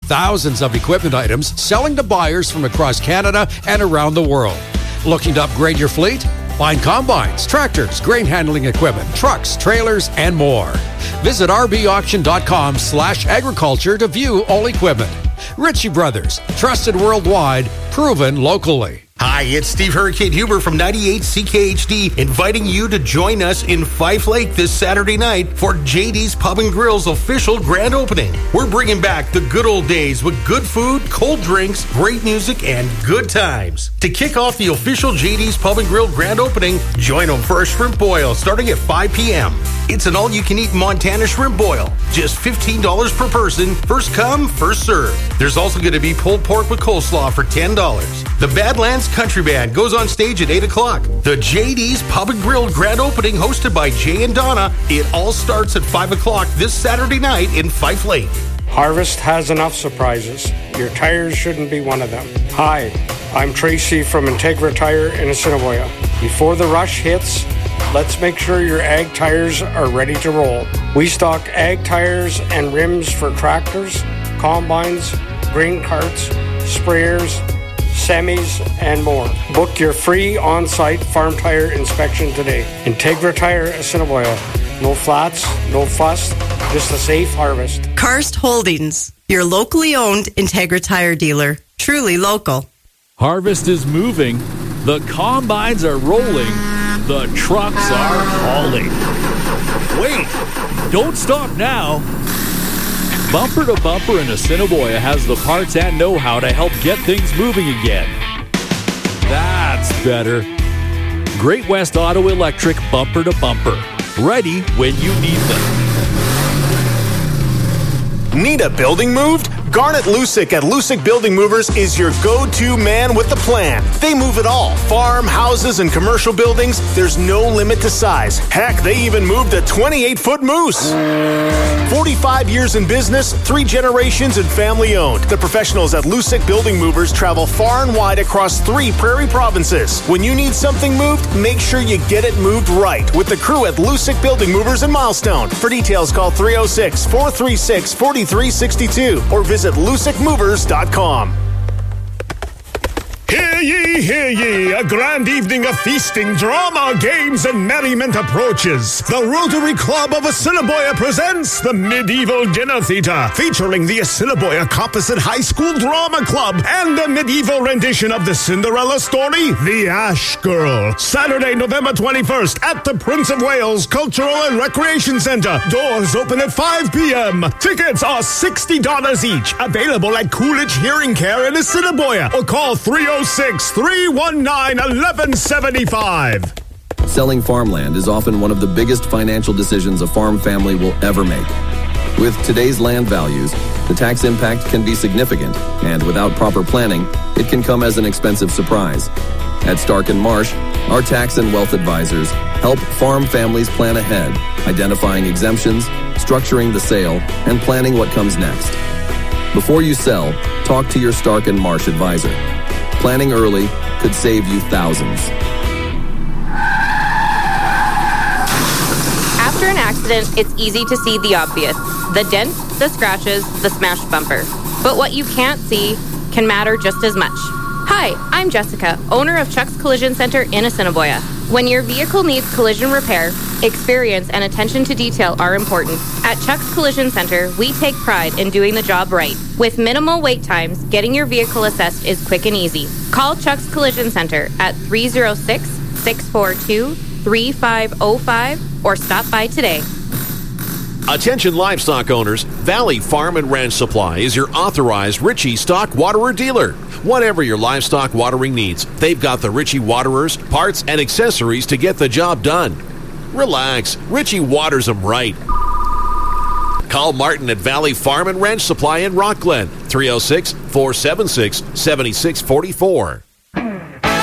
thousands of equipment items selling to buyers from across Canada and around the world. Looking to upgrade your fleet? Find combines, tractors, grain handling equipment, trucks, trailers, and more. Visit rbauction.com/agriculture to view all equipment. Ritchie Brothers, trusted worldwide, proven locally. Hi, it's Steve Hurricane Huber from 98 CKHD, inviting you to join us in Fife Lake this Saturday night for JD's Pub and Grill's official grand opening. We're bringing back the good old days with good food, cold drinks, great music, and good times. To kick off the official JD's Pub and Grill grand opening, join them for a shrimp boil starting at 5 p.m. It's an all-you-can-eat Montana shrimp boil, just $15 per person, first come, first serve. There's also going to be pulled pork with coleslaw for $10. The Badlands Country Band goes on stage at 8 o'clock. The JD's Pub and Grill grand opening hosted by Jay and Donna. It all starts at 5 o'clock this Saturday night in Fife Lake. Harvest has enough surprises. Your tires shouldn't be one of them. Hi, I'm Tracy from Integra Tire in Assiniboia. Before the rush hits, let's make sure your ag tires are ready to roll. We stock ag tires and rims for tractors, combines, grain carts, sprayers, semis, and more. Book your free on-site farm tire inspection today. Integra Tire Assiniboia. No flats, no fuss, just a safe harvest. Karst Holdings, your locally owned Integra Tire dealer. Truly local. Harvest is moving. The combines are rolling. The trucks are hauling. Wait, don't stop now. Bumper to Bumper in Assiniboia has the parts and know-how to help get things moving again. That's better. Great West Auto Electric Bumper to Bumper. Ready when you need them. Need a building moved? Garnet Lusick at Lusick Building Movers is your go-to man with the plan. They move it all. Farm, houses, and commercial buildings. There's no limit to size. Heck, they even moved a 28-foot moose. 45 years in business, 3 generations, and family-owned. The professionals at Lusick Building Movers travel far and wide across 3 prairie provinces. When you need something moved, make sure you get it moved right with the crew at Lusick Building Movers in Milestone. For details, call 306-436-4362 or visit LusickMovers.com. Hear ye, a grand evening of feasting, drama, games, and merriment approaches. The Rotary Club of Assiniboia presents the Medieval Dinner Theater, featuring the Assiniboia Composite High School Drama Club and the medieval rendition of the Cinderella story, The Ash Girl. Saturday, November 21st at the Prince of Wales Cultural and Recreation Center. Doors open at 5 p.m. Tickets are $60 each. Available at Coolidge Hearing Care in Assiniboia or call 306-319-1175. Selling farmland is often one of the biggest financial decisions a farm family will ever make. With today's land values, the tax impact can be significant, and without proper planning, it can come as an expensive surprise. At Stark & Marsh, our tax and wealth advisors help farm families plan ahead, identifying exemptions, structuring the sale, and planning what comes next. Before you sell, talk to your Stark & Marsh advisor. Planning early could save you thousands. After an accident, it's easy to see the obvious. The dent, the scratches, the smashed bumper. But what you can't see can matter just as much. Hi, I'm Jessica, owner of Chuck's Collision Center in Assiniboia. When your vehicle needs collision repair, experience and attention to detail are important. At Chuck's Collision Center, we take pride in doing the job right. With minimal wait times, getting your vehicle assessed is quick and easy. Call Chuck's Collision Center at 306-642-3505 or stop by today. Attention livestock owners, Valley Farm and Ranch Supply is your authorized Ritchie Stock Waterer dealer. Whatever your livestock watering needs, they've got the Ritchie waterers, parts, and accessories to get the job done. Relax, Ritchie waters them right. Call Martin at Valley Farm and Ranch Supply in Rockglen, 306-476-7644.